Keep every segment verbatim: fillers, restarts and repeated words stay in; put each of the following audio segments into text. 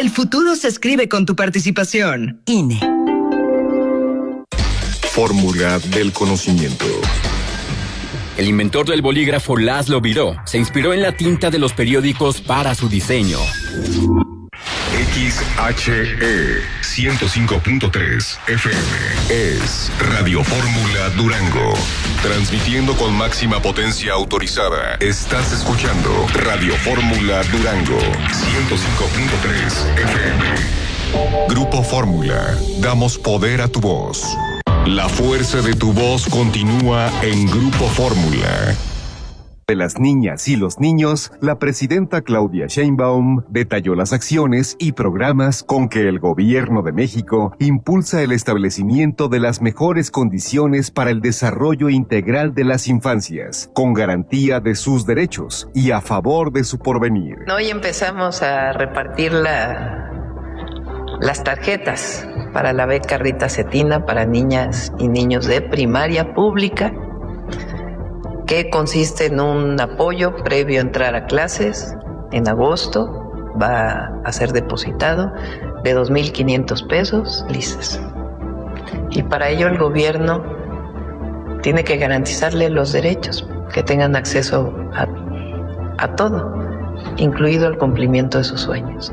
El futuro se escribe con tu participación. I N E. Fórmula del conocimiento. El inventor del bolígrafo Laszlo Biró se inspiró en la tinta de los periódicos para su diseño. X H E ciento cinco punto tres F M es Radio Fórmula Durango. Transmitiendo con máxima potencia autorizada. Estás escuchando Radio Fórmula Durango ciento cinco punto tres F M. Grupo Fórmula. Damos poder a tu voz. La fuerza de tu voz continúa en Grupo Fórmula. De las niñas y los niños, la presidenta Claudia Sheinbaum detalló las acciones y programas con que el gobierno de México impulsa el establecimiento de las mejores condiciones para el desarrollo integral de las infancias, con garantía de sus derechos y a favor de su porvenir. Hoy empezamos a repartir la, las tarjetas para la beca Rita Cetina para niñas y niños de primaria pública, que consiste en un apoyo previo a entrar a clases. En agosto va a ser depositado de dos mil quinientos pesos lisas. Y para ello el gobierno tiene que garantizarle los derechos, que tengan acceso a, a todo, incluido el cumplimiento de sus sueños.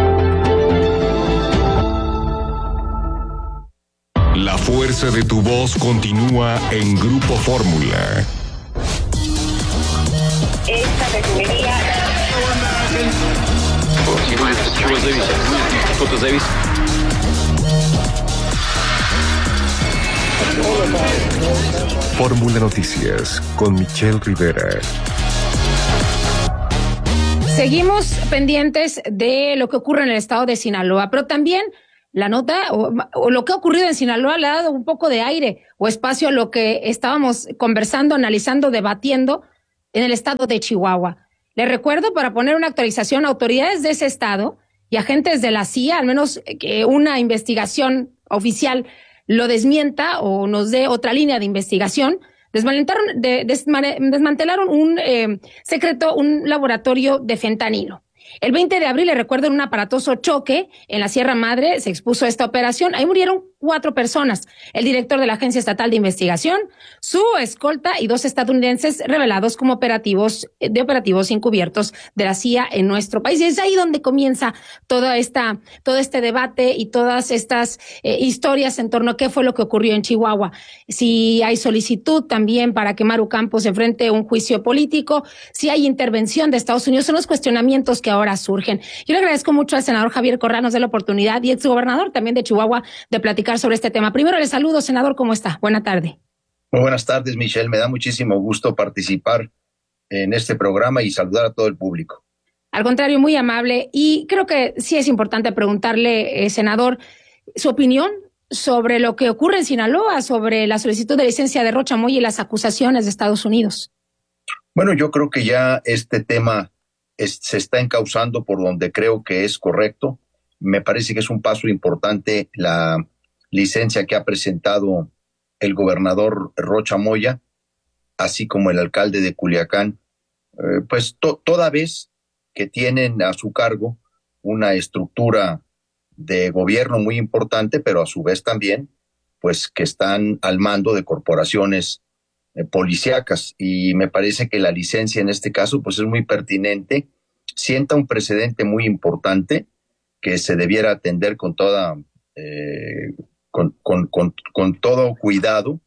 La fuerza de tu voz continúa en Grupo Fórmula. Esta refinería. Fórmula Noticias con Michelle Rivera. Seguimos pendientes de lo que ocurre en el estado de Sinaloa, pero también la nota o, o lo que ha ocurrido en Sinaloa le ha dado un poco de aire o espacio a lo que estábamos conversando, analizando, debatiendo en el estado de Chihuahua. Les recuerdo, para poner una actualización, autoridades de ese estado y agentes de la C I A, al menos que una investigación oficial lo desmienta o nos dé otra línea de investigación, desmantelaron, de, desmane, desmantelaron un eh, secreto, un laboratorio de fentanilo. El veinte de abril, le recuerdo, en un aparatoso choque en la Sierra Madre se expuso esta operación. Ahí murieron cuatro personas. El director de la Agencia Estatal de Investigación, su escolta y dos estadounidenses revelados como operativos de operativos encubiertos de la C I A en nuestro país. Y es ahí donde comienza toda esta, todo este debate y todas estas eh, historias en torno a qué fue lo que ocurrió en Chihuahua. Si hay solicitud también para que Maru Campos enfrente a un juicio político, si hay intervención de Estados Unidos, son los cuestionamientos que ahora surgen. Yo le agradezco mucho al senador Javier Corral, nos dé la oportunidad, y exgobernador también de Chihuahua, de platicar sobre este tema. Primero le saludo, senador, ¿cómo está? Buena tarde. Muy buenas tardes, Michelle. Me da muchísimo gusto participar en este programa y saludar a todo el público. Al contrario, muy amable. Y creo que sí es importante preguntarle, eh, senador, su opinión sobre lo que ocurre en Sinaloa, sobre la solicitud de licencia de Rocha Moya y las acusaciones de Estados Unidos. Bueno, yo creo que ya este tema es, se está encauzando por donde creo que es correcto. Me parece que es un paso importante la licencia que ha presentado el gobernador Rocha Moya, así como el alcalde de Culiacán, eh, pues to, toda vez que tienen a su cargo una estructura de gobierno muy importante, pero a su vez también, pues que están al mando de corporaciones eh, policíacas, y me parece que la licencia en este caso pues es muy pertinente, sienta un precedente muy importante que se debiera atender con toda eh, con, con, con, con todo cuidado,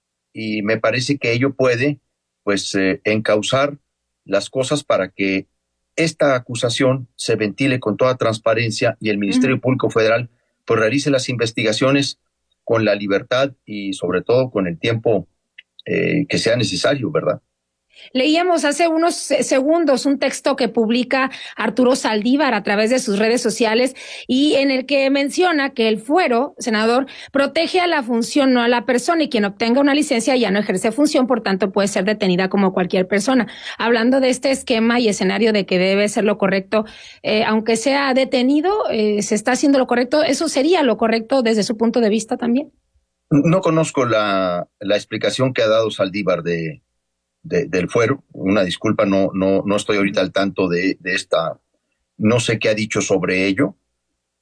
y me parece que ello puede pues eh, encauzar las cosas para que esta acusación se ventile con toda transparencia y el Ministerio uh-huh. Público Federal pues realice las investigaciones con la libertad y sobre todo con el tiempo eh, que sea necesario, ¿verdad? Leíamos hace unos segundos un texto que publica Arturo Saldívar a través de sus redes sociales y en el que menciona que el fuero, senador, protege a la función, no a la persona, y quien obtenga una licencia ya no ejerce función, por tanto puede ser detenida como cualquier persona. Hablando de este esquema y escenario de que debe ser lo correcto, eh, aunque sea detenido, eh, se está haciendo lo correcto, ¿eso sería lo correcto desde su punto de vista también? No conozco la, la explicación que ha dado Saldívar de De, del fuero, una disculpa, no, no, no estoy ahorita al tanto de, de esta, no sé qué ha dicho sobre ello,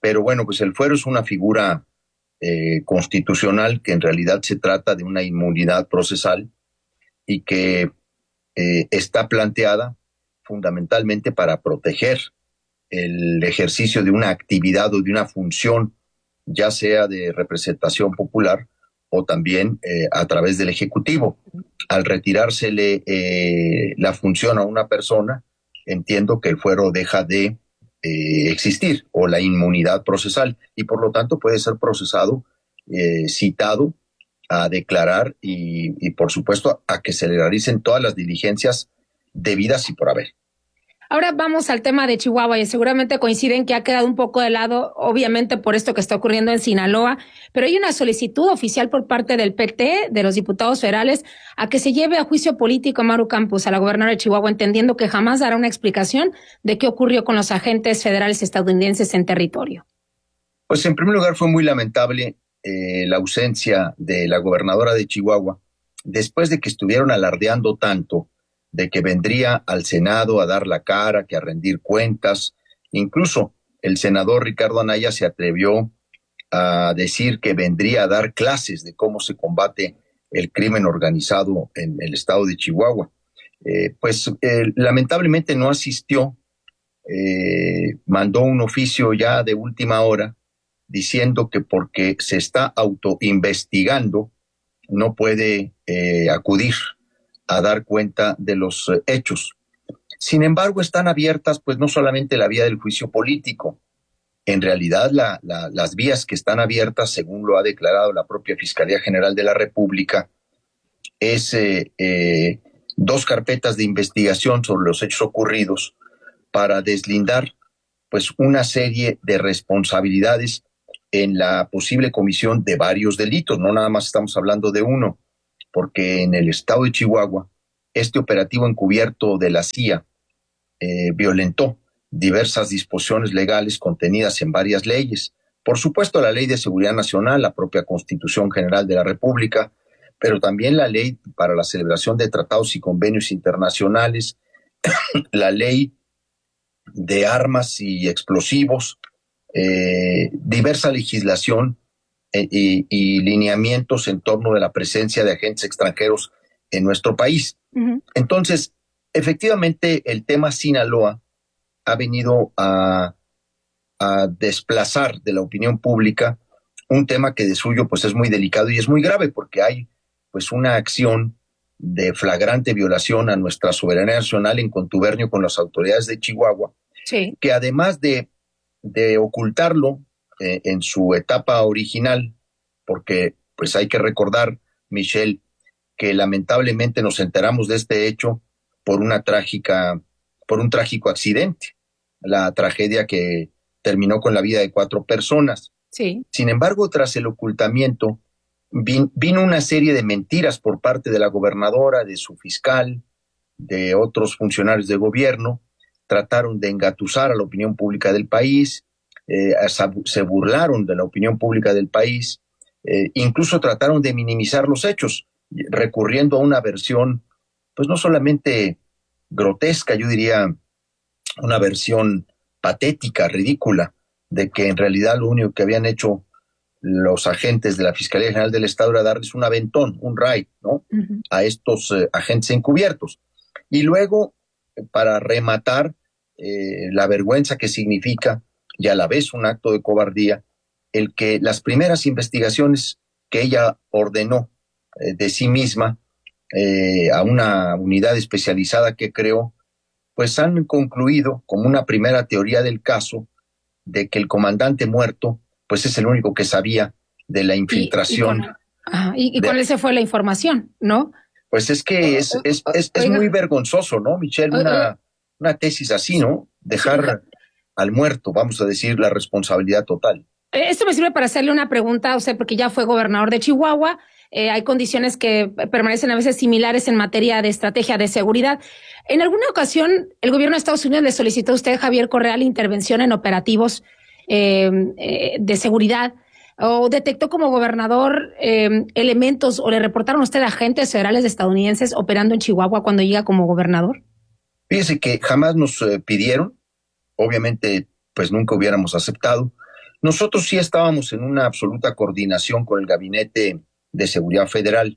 pero bueno, pues el fuero es una figura eh, constitucional que en realidad se trata de una inmunidad procesal y que eh, está planteada fundamentalmente para proteger el ejercicio de una actividad o de una función, ya sea de representación popular o también eh, a través del Ejecutivo. Al retirársele eh, la función a una persona, entiendo que el fuero deja de eh, existir, o la inmunidad procesal, y por lo tanto puede ser procesado, eh, citado a declarar y, y por supuesto a que se le realicen todas las diligencias debidas y por haber. Ahora vamos al tema de Chihuahua y seguramente coinciden que ha quedado un poco de lado, obviamente por esto que está ocurriendo en Sinaloa, pero hay una solicitud oficial por parte del P T, de los diputados federales, a que se lleve a juicio político a Maru Campos, a la gobernadora de Chihuahua, entendiendo que jamás dará una explicación de qué ocurrió con los agentes federales estadounidenses en territorio. Pues en primer lugar fue muy lamentable eh, la ausencia de la gobernadora de Chihuahua, después de que estuvieron alardeando tanto de que vendría al Senado a dar la cara, que a rendir cuentas. Incluso el senador Ricardo Anaya se atrevió a decir que vendría a dar clases de cómo se combate el crimen organizado en el estado de Chihuahua. Eh, pues eh, lamentablemente no asistió, eh, mandó un oficio ya de última hora diciendo que porque se está autoinvestigando no puede eh, acudir a dar cuenta de los eh, hechos. Sin embargo, están abiertas pues no solamente la vía del juicio político, en realidad la, la, las vías que están abiertas, según lo ha declarado la propia Fiscalía General de la República, es eh, eh, dos carpetas de investigación sobre los hechos ocurridos para deslindar pues una serie de responsabilidades en la posible comisión de varios delitos. No nada más estamos hablando de uno, porque en el estado de Chihuahua, este operativo encubierto de la C I A eh, violentó diversas disposiciones legales contenidas en varias leyes. Por supuesto, la Ley de Seguridad Nacional, la propia Constitución General de la República, pero también la Ley para la celebración de tratados y convenios internacionales, la Ley de Armas y Explosivos, eh, diversa legislación Y, y lineamientos en torno de la presencia de agentes extranjeros en nuestro país. Uh-huh. Entonces, efectivamente, el tema Sinaloa ha venido a, a desplazar de la opinión pública un tema que de suyo pues es muy delicado y es muy grave, porque hay pues una acción de flagrante violación a nuestra soberanía nacional en contubernio con las autoridades de Chihuahua, sí, que además de, de ocultarlo Eh, en su etapa original, porque pues hay que recordar, Michelle, que lamentablemente nos enteramos de este hecho por una trágica, por un trágico accidente, la tragedia que terminó con la vida de cuatro personas. Sí. Sin embargo, tras el ocultamiento, vin, vino una serie de mentiras por parte de la gobernadora, de su fiscal, de otros funcionarios de gobierno, trataron de engatusar a la opinión pública del país. Eh, se burlaron de la opinión pública del país, eh, incluso trataron de minimizar los hechos, recurriendo a una versión, pues no solamente grotesca, yo diría una versión patética, ridícula, de que en realidad lo único que habían hecho los agentes de la Fiscalía General del Estado era darles un aventón, un raid, ¿no? Uh-huh. A estos eh, agentes encubiertos. Y luego, para rematar, eh, la vergüenza que significa, y a la vez un acto de cobardía, el que las primeras investigaciones que ella ordenó eh, de sí misma eh, a una unidad especializada que creó, pues han concluido como una primera teoría del caso de que el comandante muerto pues es el único que sabía de la infiltración. ¿Y, y, con, ajá, y, y de, con él se fue la información, ¿no? Pues es que es, es, es, es muy vergonzoso, ¿no, Michelle? Una, una tesis así, ¿no? Dejar al muerto, vamos a decir, la responsabilidad total. Esto me sirve para hacerle una pregunta a usted, porque ya fue gobernador de Chihuahua. Eh, hay condiciones que permanecen a veces similares en materia de estrategia de seguridad. En alguna ocasión, el gobierno de Estados Unidos le solicitó a usted, Javier Correal, intervención en operativos eh, eh, de seguridad, o detectó como gobernador eh, elementos, o le reportaron a usted agentes federales estadounidenses operando en Chihuahua cuando llega como gobernador. Fíjese que jamás nos eh, pidieron, obviamente pues nunca hubiéramos aceptado. Nosotros sí estábamos en una absoluta coordinación con el Gabinete de Seguridad Federal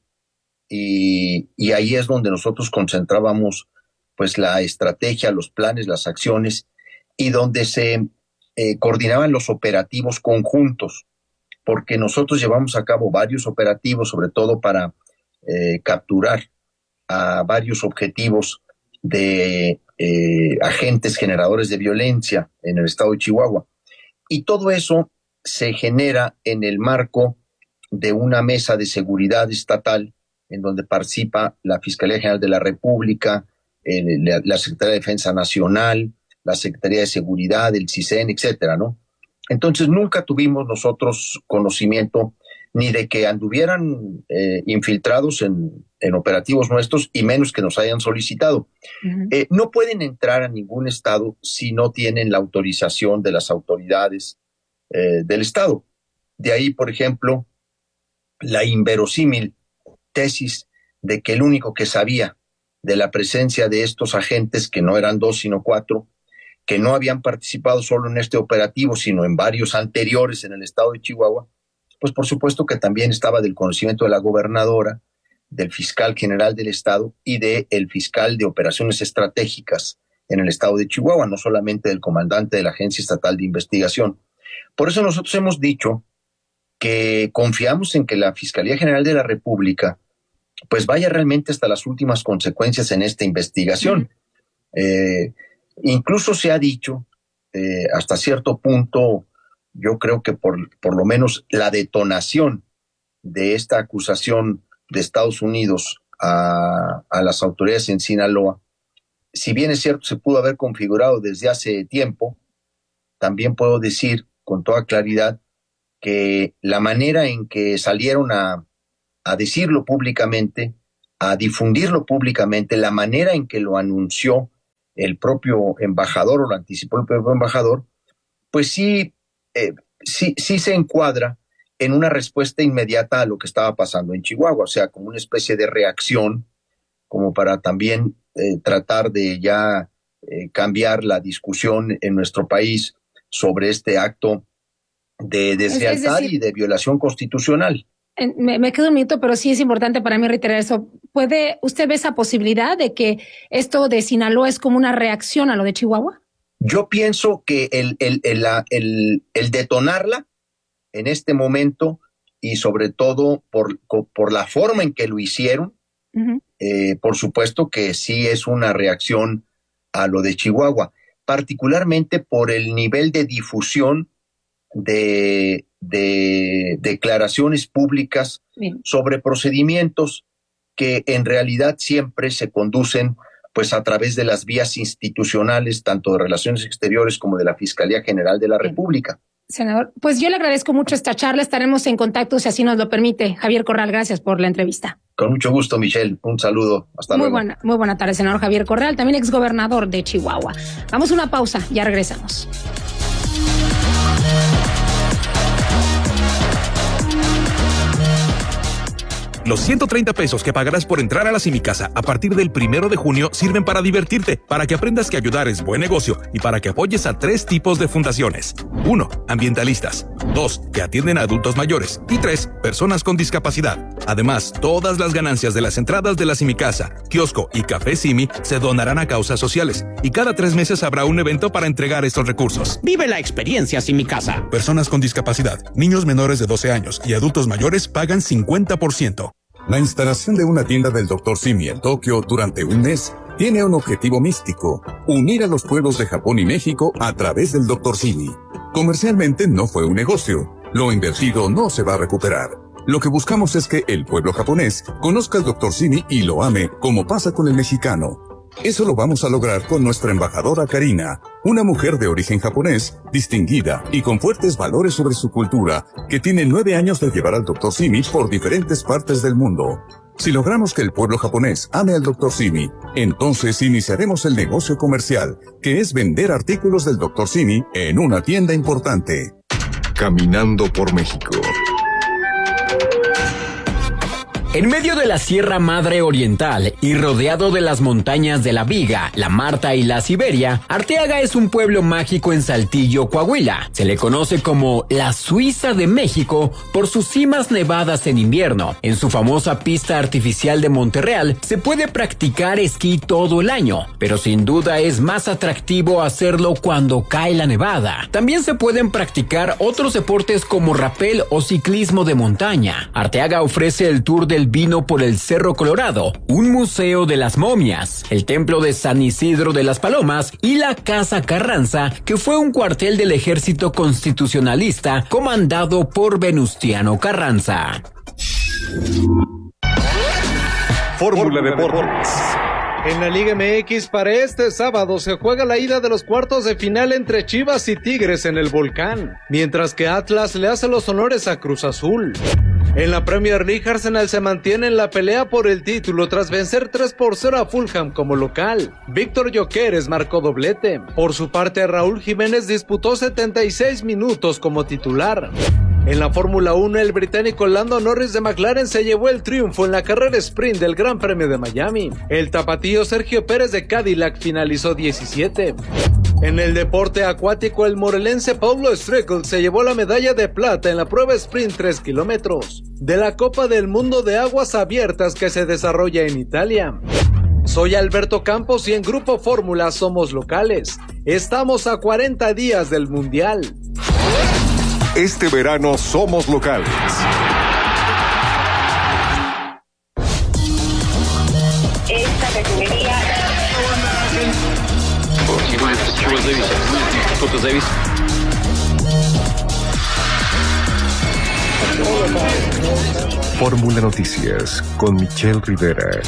y, y ahí es donde nosotros concentrábamos pues la estrategia, los planes, las acciones y donde se eh, coordinaban los operativos conjuntos, porque nosotros llevamos a cabo varios operativos, sobre todo para eh, capturar a varios objetivos de eh, agentes generadores de violencia en el estado de Chihuahua. Y todo eso se genera en el marco de una mesa de seguridad estatal en donde participa la Fiscalía General de la República, el, la, la Secretaría de Defensa Nacional, la Secretaría de Seguridad, el CISEN, etcétera, ¿no? Entonces nunca tuvimos nosotros conocimiento ni de que anduvieran eh, infiltrados en, en operativos nuestros y menos que nos hayan solicitado. Uh-huh. Eh, no pueden entrar a ningún estado si no tienen la autorización de las autoridades eh, del estado. De ahí, por ejemplo, la inverosímil tesis de que el único que sabía de la presencia de estos agentes, que no eran dos sino cuatro, que no habían participado solo en este operativo, sino en varios anteriores en el estado de Chihuahua, pues por supuesto que también estaba del conocimiento de la gobernadora, del fiscal general del estado y del fiscal de operaciones estratégicas en el estado de Chihuahua, no solamente del comandante de la Agencia Estatal de Investigación. Por eso nosotros hemos dicho que confiamos en que la Fiscalía General de la República pues vaya realmente hasta las últimas consecuencias en esta investigación. Uh-huh. Eh, incluso se ha dicho, eh, hasta cierto punto, yo creo que por, por lo menos la detonación de esta acusación de Estados Unidos a, a las autoridades en Sinaloa, si bien es cierto se pudo haber configurado desde hace tiempo, también puedo decir con toda claridad que la manera en que salieron a, a decirlo públicamente, a difundirlo públicamente, la manera en que lo anunció el propio embajador o lo anticipó el propio embajador, pues sí, eh, sí, sí se encuadra en una respuesta inmediata a lo que estaba pasando en Chihuahua, o sea, como una especie de reacción, como para también eh, tratar de ya eh, cambiar la discusión en nuestro país sobre este acto de deslealtad es decir, y de violación constitucional. Me, me quedo un minuto, pero sí es importante para mí reiterar eso. ¿Puede usted ver esa posibilidad de que esto de Sinaloa es como una reacción a lo de Chihuahua? Yo pienso que el, el, el, el, el detonarla en este momento y sobre todo por, por la forma en que lo hicieron, uh-huh. eh, por supuesto que sí es una reacción a lo de Chihuahua, particularmente por el nivel de difusión de, de declaraciones públicas Bien. sobre procedimientos que en realidad siempre se conducen pues a través de las vías institucionales, tanto de Relaciones Exteriores como de la Fiscalía General de la Bien. República. Senador, pues yo le agradezco mucho esta charla, estaremos en contacto si así nos lo permite. Javier Corral, gracias por la entrevista. Con mucho gusto, Michelle, un saludo, hasta muy luego. Buena, muy buena tarde, senador Javier Corral, también exgobernador de Chihuahua. Vamos a una pausa, ya regresamos. Los ciento treinta pesos que pagarás por entrar a la Simicasa a partir del primero de junio sirven para divertirte, para que aprendas que ayudar es buen negocio y para que apoyes a tres tipos de fundaciones. Uno, ambientalistas. Dos, que atienden a adultos mayores. Y tres, personas con discapacidad. Además, todas las ganancias de las entradas de la Simicasa, kiosco y café Simi se donarán a causas sociales. Y cada tres meses habrá un evento para entregar estos recursos. Vive la experiencia Simicasa. Personas con discapacidad, niños menores de doce años y adultos mayores pagan cincuenta por ciento. La instalación de una tienda del doctor Simi en Tokio durante un mes tiene un objetivo místico: unir a los pueblos de Japón y México a través del doctor Simi. Comercialmente no fue un negocio. Lo invertido no se va a recuperar. Lo que buscamos es que el pueblo japonés conozca al doctor Simi y lo ame, como pasa con el mexicano. Eso lo vamos a lograr con nuestra embajadora Karina, una mujer de origen japonés, distinguida y con fuertes valores sobre su cultura, que tiene nueve años de llevar al doctor Simi por diferentes partes del mundo. Si logramos que el pueblo japonés ame al doctor Simi, entonces iniciaremos el negocio comercial, que es vender artículos del doctor Simi en una tienda importante. Caminando por México. En medio de la Sierra Madre Oriental y rodeado de las montañas de la Viga, la Marta y la Siberia, Arteaga es un pueblo mágico en Saltillo, Coahuila. Se le conoce como la Suiza de México por sus cimas nevadas en invierno. En su famosa pista artificial de Monterreal se puede practicar esquí todo el año, pero sin duda es más atractivo hacerlo cuando cae la nevada. También se pueden practicar otros deportes como rapel o ciclismo de montaña. Arteaga ofrece el tour del vino por el Cerro Colorado, un museo de las momias, el templo de San Isidro de las Palomas y la Casa Carranza, que fue un cuartel del ejército constitucionalista comandado por Venustiano Carranza. Fórmula Deportes. En la Liga M X para este sábado se juega la ida de los cuartos de final entre Chivas y Tigres en el Volcán, mientras que Atlas le hace los honores a Cruz Azul. En la Premier League, Arsenal se mantiene en la pelea por el título tras vencer tres por cero a Fulham como local. Víctor Gyökeres marcó doblete. Por su parte, Raúl Jiménez disputó setenta y seis minutos como titular. En la Fórmula uno, el británico Lando Norris de McLaren se llevó el triunfo en la carrera sprint del Gran Premio de Miami. El tapatío Sergio Pérez de Cadillac finalizó diecisiete. En el deporte acuático, el morelense Paulo Strickl se llevó la medalla de plata en la prueba sprint tres kilómetros de la Copa del Mundo de Aguas Abiertas que se desarrolla en Italia. Soy Alberto Campos y en Grupo Fórmula somos locales. Estamos a cuarenta días del Mundial. Este verano somos locales. Esta refinería. Fórmula Noticias con Michelle Rivera.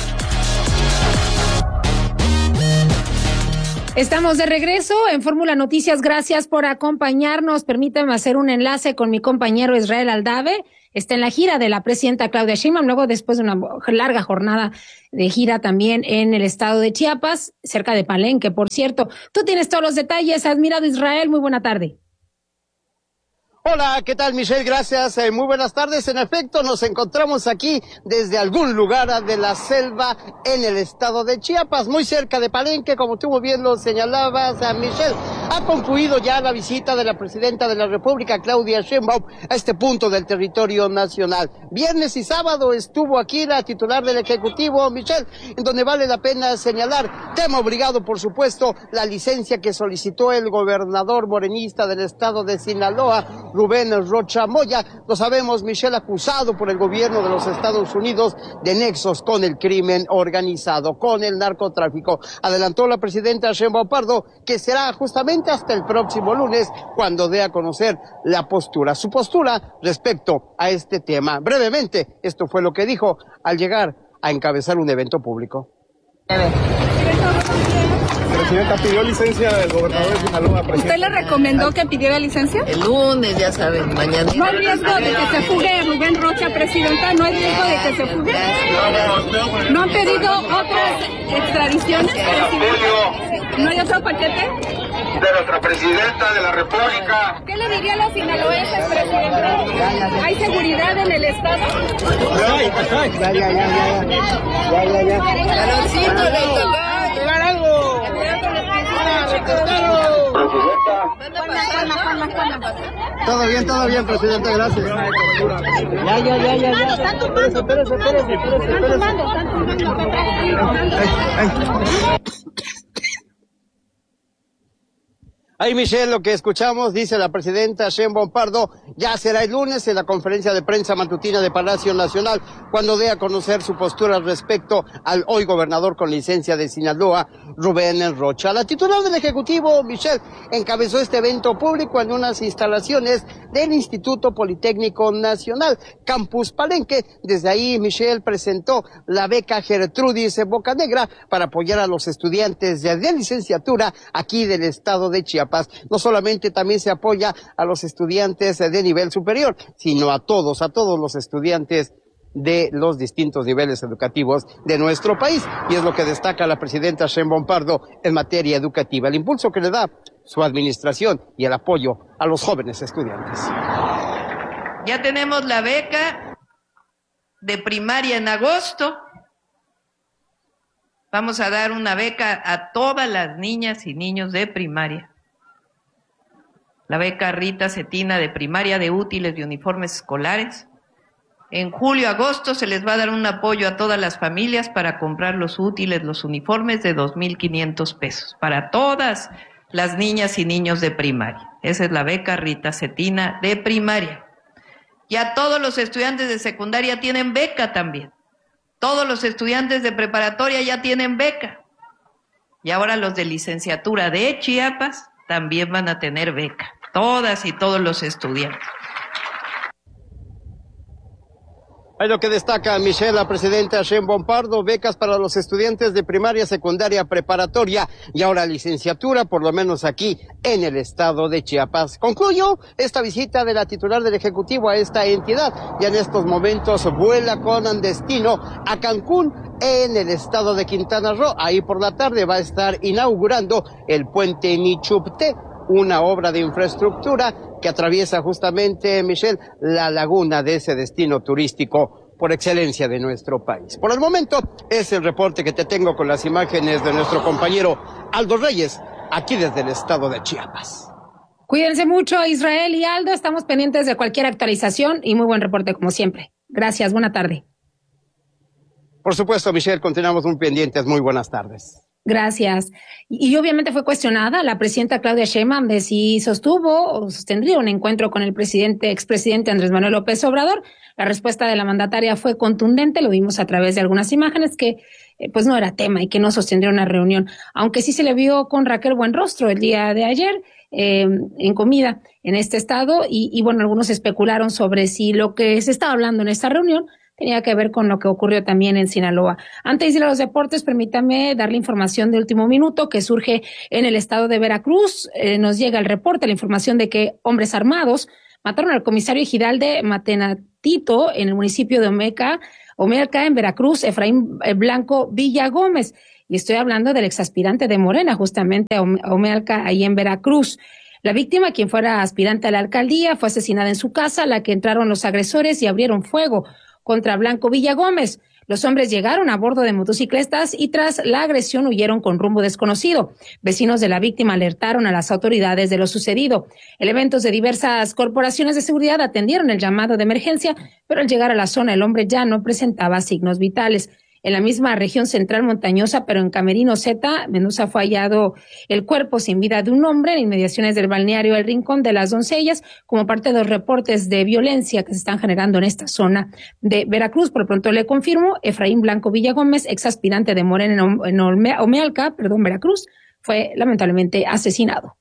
Estamos de regreso en Fórmula Noticias. Gracias por acompañarnos. Permítanme hacer un enlace con mi compañero Israel Aldave. Está en la gira de la presidenta Claudia Sheinbaum, luego después de una larga jornada de gira también en el estado de Chiapas, cerca de Palenque, por cierto. Tú tienes todos los detalles, admirado Israel. Muy buena tarde. Hola, ¿qué tal, Michelle? Gracias, eh, muy buenas tardes. En efecto, nos encontramos aquí desde algún lugar de la selva en el estado de Chiapas, muy cerca de Palenque, como tú muy bien lo señalabas, eh, Michelle. Ha concluido ya la visita de la presidenta de la República, Claudia Sheinbaum, a este punto del territorio nacional. Viernes y sábado estuvo aquí la titular del Ejecutivo, Michelle, en donde vale la pena señalar, tema obligado, por supuesto, la licencia que solicitó el gobernador morenista del estado de Sinaloa, Rubén Rocha Moya. Lo sabemos, Michelle, acusado por el gobierno de los Estados Unidos de nexos con el crimen organizado, con el narcotráfico. Adelantó la presidenta Sheinbaum Pardo que será justamente hasta el próximo lunes cuando dé a conocer la postura, su postura respecto a este tema. Brevemente, esto fue lo que dijo al llegar a encabezar un evento público. Presidenta, ¿pidió licencia del gobernador de Sinaloa? ¿Usted le recomendó que pidiera licencia? El lunes, ya saben, mañana. ¿No hay riesgo de que se fugue Rubén Rocha, presidenta? ¿No hay riesgo de que se fugue? ¿No han pedido otras extradiciones, presidenta? ¿No hay otro paquete? De nuestra presidenta de la República. ¿Qué le diría a los sinaloenses, presidenta? ¿Hay seguridad en el estado? Ya, ya, ya, ya. Ya, ya, ya. Calorcito, le tocó llevar algo. Todo bien, todo bien, presidente, gracias. Ya, ya, ya, ya, ya. Espérese, espérese, espérese, espérese. Ahí, Michelle, lo que escuchamos, dice la presidenta Sheinbaum Pardo, ya será el lunes en la conferencia de prensa matutina de Palacio Nacional, cuando dé a conocer su postura respecto al hoy gobernador con licencia de Sinaloa, Rubén Rocha. La titular del Ejecutivo, Michelle, encabezó este evento público en unas instalaciones del Instituto Politécnico Nacional, Campus Palenque. Desde ahí, Michelle presentó la beca Gertrudis Bocanegra para apoyar a los estudiantes de, de licenciatura aquí del estado de Chiapas. No solamente también se apoya a los estudiantes de nivel superior, sino a todos, a todos los estudiantes de los distintos niveles educativos de nuestro país. Y es lo que destaca la presidenta Sheinbaum Pardo en materia educativa, el impulso que le da su administración y el apoyo a los jóvenes estudiantes. Ya tenemos la beca de primaria en agosto. Vamos a dar una beca a todas las niñas y niños de primaria. La beca Rita Cetina de primaria de útiles y uniformes escolares. En julio, agosto se les va a dar un apoyo a todas las familias para comprar los útiles, los uniformes de dos mil quinientos pesos para todas las niñas y niños de primaria. Esa es la beca Rita Cetina de primaria. Ya todos los estudiantes de secundaria tienen beca también. Todos los estudiantes de preparatoria ya tienen beca. Y ahora los de licenciatura de Chiapas también van a tener beca. Todas y todos los estudiantes. Hay lo que destaca Michelle, la presidenta Sheinbaum Pardo, becas para los estudiantes de primaria, secundaria, preparatoria y ahora licenciatura, por lo menos aquí en el estado de Chiapas. Concluyo esta visita de la titular del Ejecutivo a esta entidad. Ya en estos momentos vuela con destino a Cancún, en el estado de Quintana Roo. Ahí por la tarde va a estar inaugurando el puente Nichupté, una obra de infraestructura que atraviesa justamente, Michelle, la laguna de ese destino turístico por excelencia de nuestro país. Por el momento, es el reporte que te tengo con las imágenes de nuestro compañero Aldo Reyes, aquí desde el estado de Chiapas. Cuídense mucho, Israel y Aldo, estamos pendientes de cualquier actualización y muy buen reporte como siempre. Gracias, buena tarde. Por supuesto, Michelle, continuamos muy pendientes. Muy buenas tardes. Gracias. Y, y obviamente fue cuestionada la presidenta Claudia Sheinbaum de si sostuvo o sostendría un encuentro con el presidente, expresidente Andrés Manuel López Obrador. La respuesta de la mandataria fue contundente, lo vimos a través de algunas imágenes, que eh, pues no era tema y que no sostendría una reunión, aunque sí se le vio con Raquel Buenrostro el día de ayer eh, en comida en este estado y, y bueno, algunos especularon sobre si lo que se estaba hablando en esta reunión tenía que ver con lo que ocurrió también en Sinaloa. Antes de ir a los deportes, permítame darle información de último minuto que surge en el estado de Veracruz. Eh, nos llega el reporte, la información de que hombres armados mataron al comisario ejidal de Matenatito en el municipio de Omeca, Omealca, en Veracruz, Efraín Blanco Villagómez. Y estoy hablando del exaspirante de Morena, justamente a Omealca, ahí en Veracruz. La víctima, quien fuera aspirante a la alcaldía, fue asesinada en su casa, a la que entraron los agresores y abrieron fuego contra Blanco Villagómez. Los hombres llegaron a bordo de motocicletas y tras la agresión huyeron con rumbo desconocido. Vecinos de la víctima alertaron a las autoridades de lo sucedido. Elementos de diversas corporaciones de seguridad atendieron el llamado de emergencia, pero al llegar a la zona el hombre ya no presentaba signos vitales. En la misma región central montañosa, pero en Camerino Z, Mendoza, fue hallado el cuerpo sin vida de un hombre en inmediaciones del balneario El Rincón de las Doncellas, como parte de los reportes de violencia que se están generando en esta zona de Veracruz. Por pronto le confirmo, Efraín Blanco Villagómez, ex aspirante de Morena en Omealca, perdón, Veracruz, fue lamentablemente asesinado.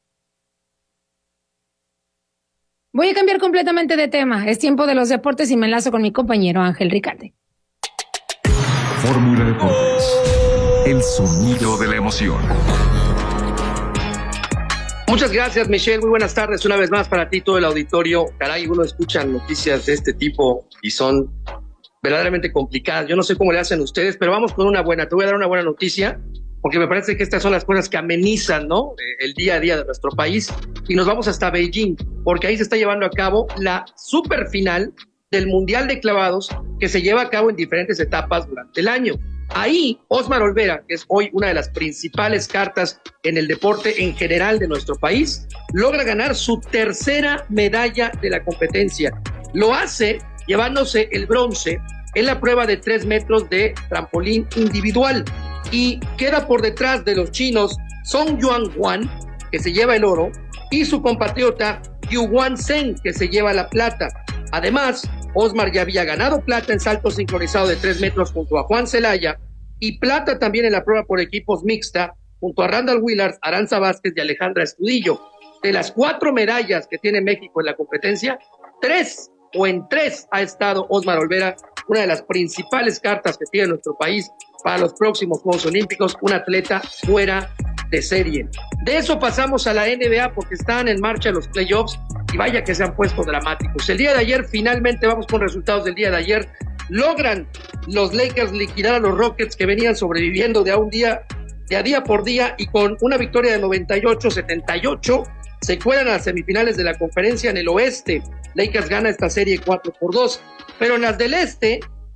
Voy a cambiar completamente de tema. Es tiempo de los deportes y me enlazo con mi compañero Ángel Ricalde. Fórmula Deportes, el sonido de la emoción. Muchas gracias, Michelle. Muy buenas tardes una vez más para ti, todo el auditorio. Caray, uno escucha noticias de este tipo y son verdaderamente complicadas. Yo no sé cómo le hacen ustedes, pero vamos con una buena. Te voy a dar una buena noticia, porque me parece que estas son las cosas que amenizan, ¿no?, el día a día de nuestro país. Y nos vamos hasta Beijing, porque ahí se está llevando a cabo la superfinal del Mundial de Clavados, que se lleva a cabo en diferentes etapas durante el año. Ahí, Osmar Olvera, que es hoy una de las principales cartas en el deporte en general de nuestro país, logra ganar su tercera medalla de la competencia. Lo hace llevándose el bronce en la prueba de tres metros de trampolín individual y queda por detrás de los chinos Song Yuan Huan, que se lleva el oro, y su compatriota Yu Wan Zheng, que se lleva la plata. Además, Osmar ya había ganado plata en salto sincronizado de tres metros junto a Juan Celaya y plata también en la prueba por equipos mixta junto a Randall Willard, Aranza Vázquez y Alejandra Estudillo. De las cuatro medallas que tiene México en la competencia, tres o en tres ha estado Osmar Olvera, una de las principales cartas que tiene nuestro país para los próximos Juegos Olímpicos, un atleta fuera de serie. De eso pasamos a la N B A porque están en marcha los playoffs y vaya que se han puesto dramáticos. El día de ayer, finalmente vamos con resultados del día de ayer, logran los Lakers liquidar a los Rockets que venían sobreviviendo de a un día, de a día por día, y con una victoria de noventa y ocho a setenta y ocho se cuelan a las semifinales de la conferencia en el oeste. Lakers gana esta serie cuatro por dos, pero en las del este,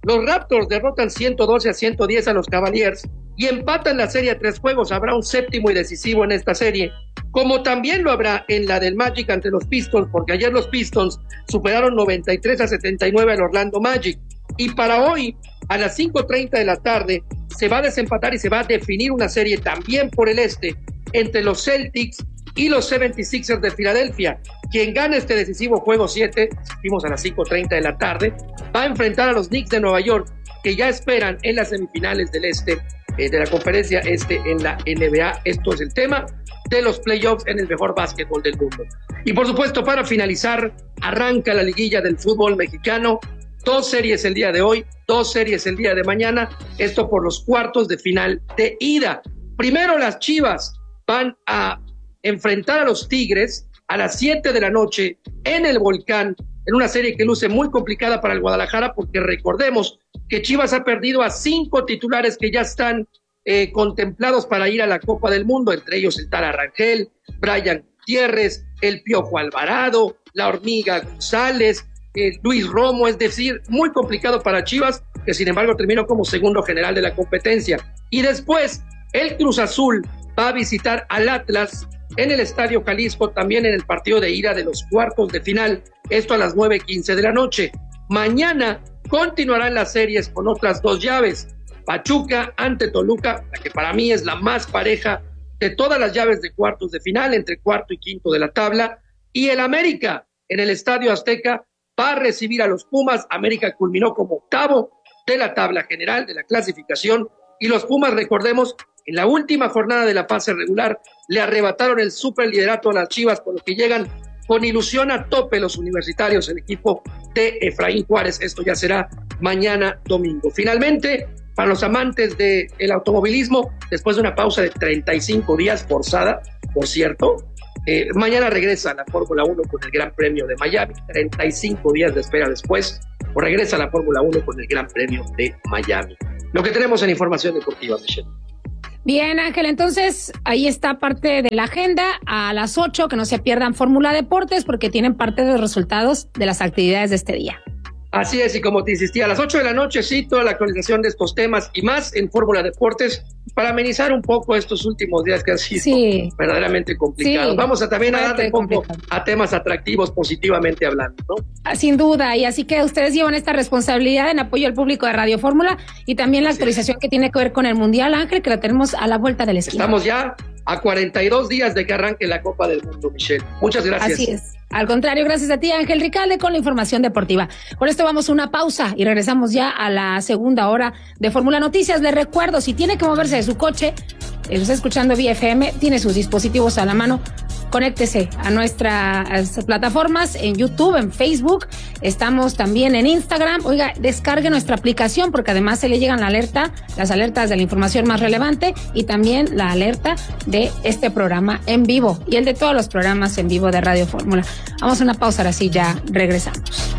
Los Raptors derrotan ciento doce a ciento diez a los Cavaliers y empatan la serie a tres juegos. Habrá un séptimo y decisivo en esta serie, como también lo habrá en la del Magic ante los Pistons, porque ayer los Pistons superaron noventa y tres a setenta y nueve al Orlando Magic. Y para hoy, a las cinco treinta de la tarde, se va a desempatar y se va a definir una serie también por el este entre los Celtics y los setenta y seis ers de Filadelfia. Quien gane este decisivo juego siete, vimos a las cinco treinta de la tarde, va a enfrentar a los Knicks de Nueva York, que ya esperan en las semifinales del este, eh, de la conferencia este en la N B A. Esto es el tema de los playoffs en el mejor básquetbol del mundo. Y por supuesto, para finalizar, arranca la liguilla del fútbol mexicano. Dos series el día de hoy, dos series el día de mañana, esto por los cuartos de final de ida. Primero las Chivas van a enfrentar a los Tigres a las siete de la noche en el Volcán, en una serie que luce muy complicada para el Guadalajara, porque recordemos que Chivas ha perdido a cinco titulares que ya están eh, contemplados para ir a la Copa del Mundo, entre ellos el Tala Rangel, Brian Gutiérrez, el Piojo Alvarado, la Hormiga González, eh, Luis Romo, es decir, muy complicado para Chivas, que sin embargo terminó como segundo general de la competencia. Y después el Cruz Azul va a visitar al Atlas en el Estadio Jalisco, también en el partido de ida de los cuartos de final, esto a las nueve quince de la noche. Mañana continuarán las series con otras dos llaves, Pachuca ante Toluca, la que para mí es la más pareja de todas las llaves de cuartos de final, entre cuarto y quinto de la tabla, y el América en el Estadio Azteca va a recibir a los Pumas. América culminó como octavo de la tabla general de la clasificación, y los Pumas, recordemos, en la última jornada de la fase regular le arrebataron el superliderato a las Chivas, por lo que llegan con ilusión a tope los universitarios, el equipo de Efraín Juárez. Esto ya será mañana domingo. Finalmente, para los amantes del automovilismo, después de una pausa de treinta y cinco días forzada, por cierto, eh, mañana regresa la Fórmula uno con el Gran Premio de Miami, treinta y cinco días de espera después, o regresa la Fórmula uno con el Gran Premio de Miami. Lo que tenemos en información deportiva, Michelle. Bien, Ángel, entonces ahí está parte de la agenda. A las ocho, que no se pierdan Fórmula Deportes, porque tienen parte de los resultados de las actividades de este día. Así es, y como te insistía, a las ocho de la noche, sí, toda la actualización de estos temas y más en Fórmula Deportes, para amenizar un poco estos últimos días que han sido sí. verdaderamente complicados. Sí. Vamos a también a darle un poco a temas atractivos, positivamente hablando, ¿no? Sin duda, y así que ustedes llevan esta responsabilidad en apoyo al público de Radio Fórmula, y también la actualización sí. que tiene que ver con el Mundial, Ángel, que la tenemos a la vuelta del esquina. Estamos ya a cuarenta y dos días de que arranque la Copa del Mundo, Michelle. Muchas gracias. Así es. Al contrario, gracias a ti, Ángel Ricalde, con la información deportiva. Con esto vamos a una pausa y regresamos ya a la segunda hora de Fórmula Noticias. Les recuerdo, si tiene que moverse de su coche, lo está escuchando vía F M, tiene sus dispositivos a la mano, conéctese a nuestras plataformas en YouTube, en Facebook, estamos también en Instagram. Oiga, descargue nuestra aplicación, porque además se le llegan la alerta, las alertas de la información más relevante, y también la alerta de este programa en vivo y el de todos los programas en vivo de Radio Fórmula. Vamos a una pausa, ahora sí ya regresamos.